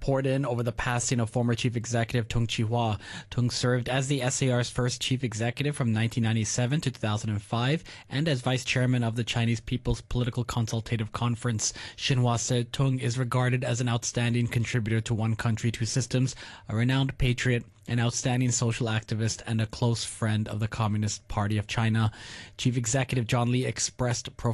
poured in over the passing of former chief executive Tung Chee-hwa. Tung served as the SAR's first chief executive from 1997 to 2005 and as vice chairman of the Chinese People's Political Consultative Conference. Xinhua said Tung is regarded as an outstanding contributor to One Country, Two Systems, a renowned patriot, an outstanding social activist, and a close friend of the Communist Party of China. Chief Executive John Lee expressed